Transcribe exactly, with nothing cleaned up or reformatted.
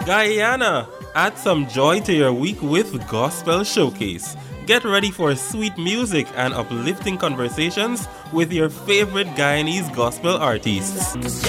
Guyana, add some joy to your week with Gospel Showcase. Get ready for sweet music and uplifting conversations with your favorite Guyanese gospel artists.